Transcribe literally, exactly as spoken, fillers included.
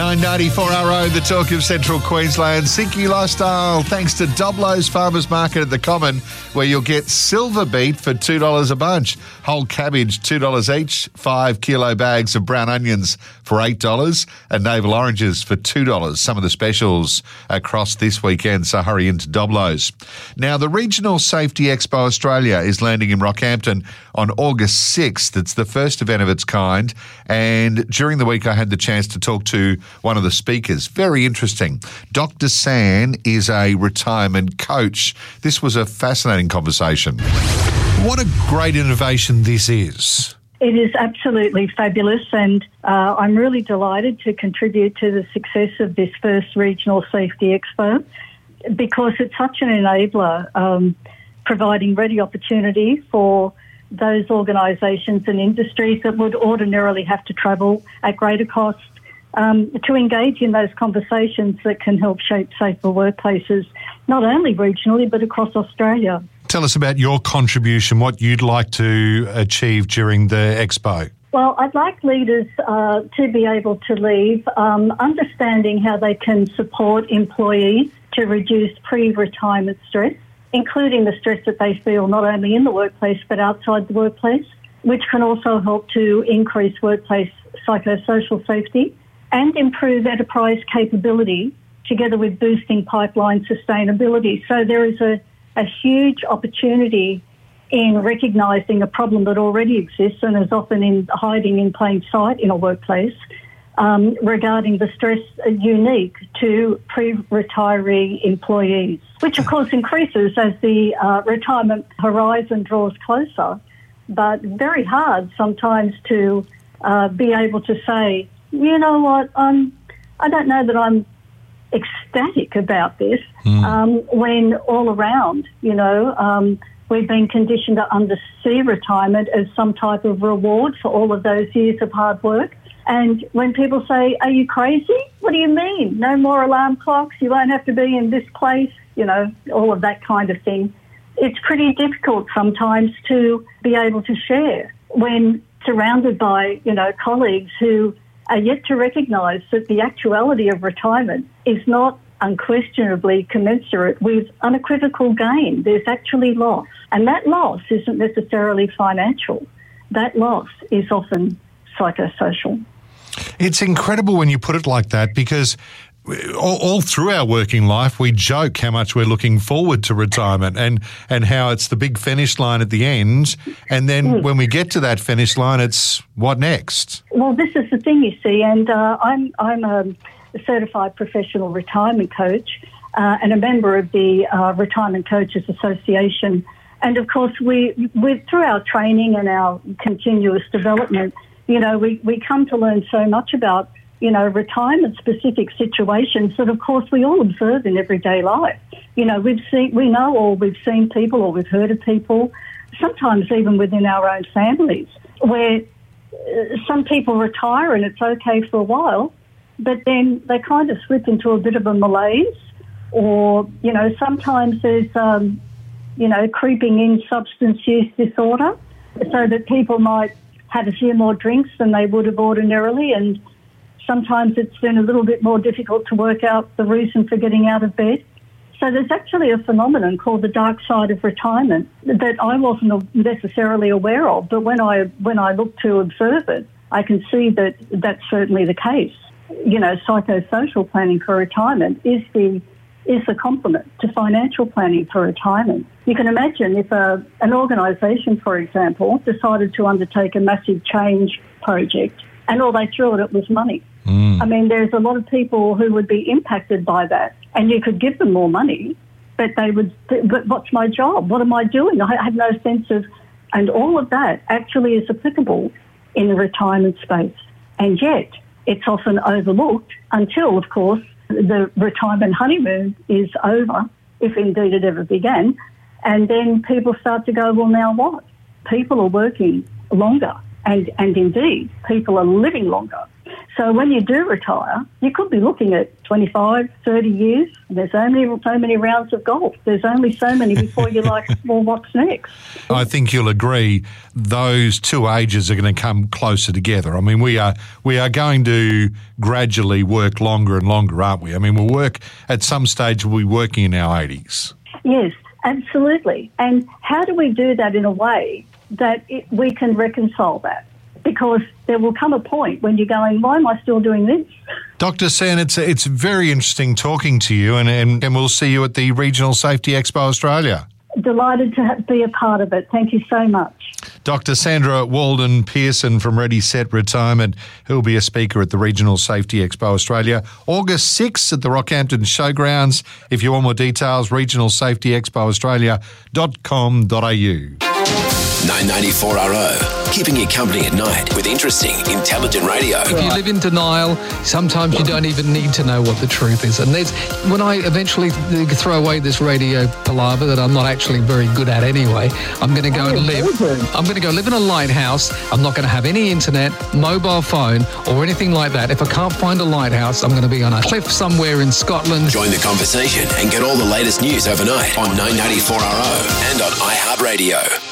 nine ninety-four R O, the talk of Central Queensland. Sinky Lifestyle, thanks to Doblo's Farmers Market at the Common, where you'll get silver beet for two dollars a bunch, whole cabbage two dollars each, five kilo bags of brown onions for eight dollars, and navel oranges for two dollars. Some of the specials across this weekend, so hurry into Doblo's. Now, the Regional Safety Expo Australia is landing in Rockhampton on August sixth. It's the first event of its kind, and during the week I had the chance to talk to one of the speakers. Very interesting. Doctor San is a retirement coach. This was a fascinating conversation. What a great innovation this is. It is absolutely fabulous, and uh, I'm really delighted to contribute to the success of this first Regional Safety Expo, because it's such an enabler, um, providing ready opportunity for those organisations and industries that would ordinarily have to travel at greater cost um, to engage in those conversations that can help shape safer workplaces, not only regionally but across Australia. Tell us about your contribution, what you'd like to achieve during the expo. Well, I'd like leaders uh, to be able to leave um, understanding how they can support employees to reduce pre-retirement stress, including the stress that they feel not only in the workplace but outside the workplace, which can also help to increase workplace psychosocial safety and improve enterprise capability together with boosting pipeline sustainability. So there is a, a huge opportunity in recognising a problem that already exists and is often in hiding in plain sight in a workplace, um, regarding the stress unique to pre-retiree employees, which of course increases as the uh, retirement horizon draws closer, but very hard sometimes to uh, be able to say, you know what, I'm, I don't know that I'm ecstatic about this, mm. um, when all around, you know, um, we've been conditioned to undersee retirement as some type of reward for all of those years of hard work. And when people say, are you crazy? What do you mean? No more alarm clocks, you won't have to be in this place, you know, all of that kind of thing. It's pretty difficult sometimes to be able to share when surrounded by, you know, colleagues who are yet to recognise that the actuality of retirement is not unquestionably commensurate with unequivocal gain. There's actually loss. And that loss isn't necessarily financial. That loss is often psychosocial. It's incredible when you put it like that, because all, all through our working life we joke how much we're looking forward to retirement and, and how it's the big finish line at the end, and then mm. when we get to that finish line, it's what next? Well, this is the thing, you see, and uh, I'm, I'm a certified professional retirement coach uh, and a member of the uh, Retirement Coaches Association. And of course, we, we through our training and our continuous development, you know, we, we come to learn so much about, you know, retirement-specific situations that, of course, we all observe in everyday life. You know, we've seen, we know, or we've seen people, or we've heard of people, sometimes even within our own families, where uh, some people retire and it's okay for a while, but then they kind of slip into a bit of a malaise, or, you know, sometimes there's, um, you know, creeping in substance use disorder, so that people might have a few more drinks than they would have ordinarily, and sometimes it's been a little bit more difficult to work out the reason for getting out of bed. So there's actually a phenomenon called the dark side of retirement that I wasn't necessarily aware of, but when I when I look to observe it, I can see that that's certainly the case. You know, psychosocial planning for retirement is the is the complement to financial planning for retirement. You can imagine if a, an organisation, for example, decided to undertake a massive change project and all they threw at it was money. Mm. I mean, there's a lot of people who would be impacted by that, and you could give them more money, but they would, but what's my job? What am I doing? I have no sense of, and all of that actually is applicable in the retirement space. And yet, it's often overlooked until, of course, the retirement honeymoon is over, if indeed it ever began, and then people start to go, well, now what? People are working longer, and, and indeed, people are living longer. So when you do retire, you could be looking at twenty-five, thirty years. There's only so many rounds of golf. There's only so many before you're like, well, what's next? I think you'll agree those two ages are going to come closer together. I mean, we are we are going to gradually work longer and longer, aren't we? I mean, we'll work at some stage, we'll be working in our eighties. Yes, absolutely. And how do we do that in a way that it, we can reconcile that? Because there will come a point when you're going, why am I still doing this? Doctor Sen, it's it's very interesting talking to you, and, and, and we'll see you at the Regional Safety Expo Australia. Delighted to ha- be a part of it. Thank you so much. Doctor Sandra Walden-Pearson from Ready Set Retirement, who'll be a speaker at the Regional Safety Expo Australia, August sixth at the Rockhampton Showgrounds. If you want more details, regional safety expo australia dot com dot a u. nine ninety-four R O, keeping you company at night with interesting, intelligent radio. If you live in denial, sometimes you don't even need to know what the truth is. And there's, when I eventually throw away this radio palaver that I'm not actually very good at anyway, I'm going to go and live. I'm going to go live in a lighthouse. I'm not going to have any internet, mobile phone, or anything like that. If I can't find a lighthouse, I'm going to be on a cliff somewhere in Scotland. Join the conversation and get all the latest news overnight on nine ninety-four R O and on iHeartRadio.